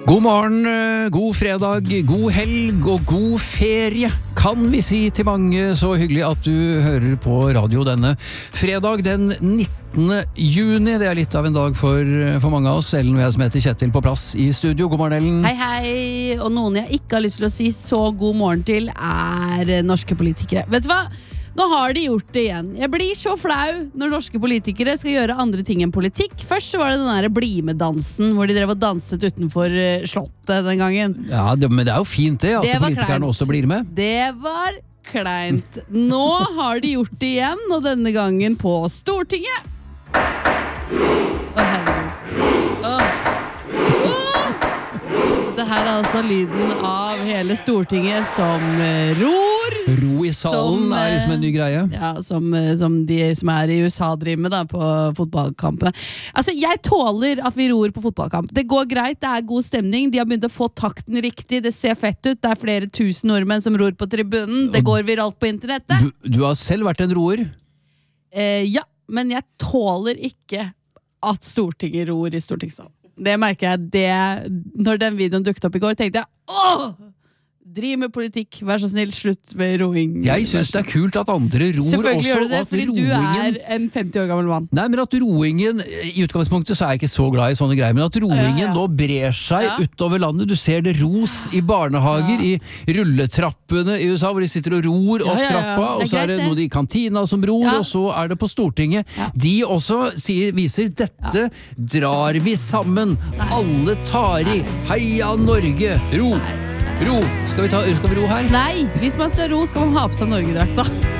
God morgen, god fredag, god helg og god ferie, kan vi si til mange. Så hyggelig at du hører på radio denne fredag den 19. juni. Det er litt av en dag for mange av oss. Ellen og jeg som heter Kjetil på plass i studio. God morgen, Ellen. Hei, hei. Og noen jeg ikke har lyst til å si så god morgen til er norske politikere. Vet du hva? Nå har de gjort det igjen. Jeg blir så flau når norske politikere skal gjøre andre ting enn politikk. Først så var det den der bli-med-dansen, hvor de drev og danset utenfor slottet den gangen. Ja, men det er jo fint det, at politikerne også blir med. Det var kleint. Nå har de gjort det igjen, og denne gangen på Stortinget. Dette her er altså lyden av hele Stortinget som ror. Ro i salen er liksom en ny greie. Ja, som de som er i USA driver med da, på fotballkampene. Altså, jeg tåler at vi ror på fotballkamp. Det går greit, det er god stemning. De har begynt å få takten riktig, det ser fett ut. Det er flere tusen nordmenn som ror på tribunen. Det går viralt på internettet. Du har selv vært en roer? Ja, men jeg tåler ikke at Stortinget ror i stortingssalen. Det merker jeg når den videoen dukket opp i går, tenkte jeg driv med politikk, vær så snill, slutt med roing. Jeg synes det er kult at andre ror. Selvfølgelig også, gjør du det, fordi du er en 50 år gammel mann. Nei, men at roingen, i utgangspunktet så er jeg ikke så glad i sånne greier, men at roingen nå brer seg utover landet. Du ser det ros i barnehager, i rulletrappene i USA, hvor de sitter og ror opp trappa, og så er det noe i kantina som ror, og så er det på Stortinget. De også viser dette drar vi sammen. Alle tar i. Heia Norge! Ro! Ro! Skal vi ro her? Nei, hvis man skal ro, skal man ha på seg Norgedrakta.